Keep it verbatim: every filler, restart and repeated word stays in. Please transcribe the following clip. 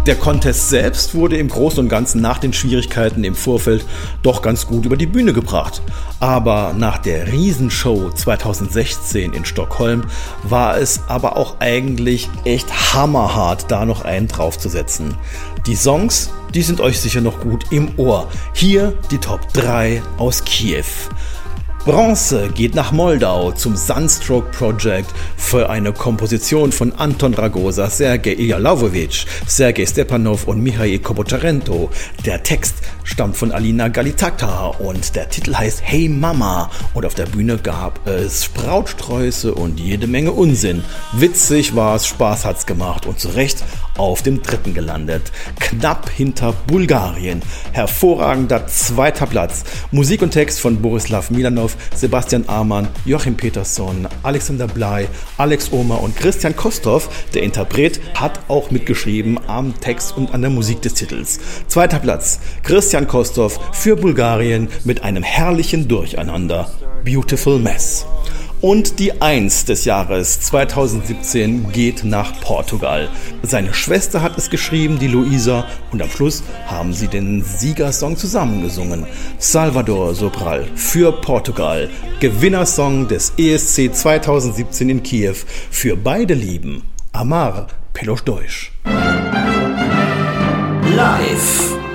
Der Contest selbst wurde im Großen und Ganzen nach den Schwierigkeiten im Vorfeld doch ganz gut über die Bühne gebracht. Aber nach der Riesenshow zweitausendsechzehn in Stockholm war es aber auch eigentlich echt hammerhart, da noch einen draufzusetzen. Die Songs, die sind euch sicher noch gut im Ohr. Hier die Top drei aus Kiew. Bronze geht nach Moldau zum Sunstroke Project für eine Komposition von Anton Ragosa, Sergej Iljalovovic, Sergej Stepanov und Michail Kobotarento. Der Text stammt von Alina Galitata und der Titel heißt Hey Mama. Und auf der Bühne gab es Sprautsträuße und jede Menge Unsinn. Witzig war es, Spaß hat's gemacht und zu Recht auf dem dritten gelandet. Knapp hinter Bulgarien. Hervorragender zweiter Platz. Musik und Text von Borislav Milanov, Sebastian Amann, Joachim Peterson, Alexander Bley, Alex Ohmer und Christian Kostov. Der Interpret hat auch mitgeschrieben am Text und an der Musik des Titels. Zweiter Platz. Christian Kostov für Bulgarien mit einem herrlichen Durcheinander. Beautiful Mess. Und die Eins des Jahres zweitausendsiebzehn geht nach Portugal. Seine Schwester hat es geschrieben, die Luisa, und am Schluss haben sie den Siegersong zusammengesungen. Salvador Sobral für Portugal, Gewinnersong des E S C zweitausendsiebzehn in Kiew. Für beide Lieben, Amar pelos dois. Live.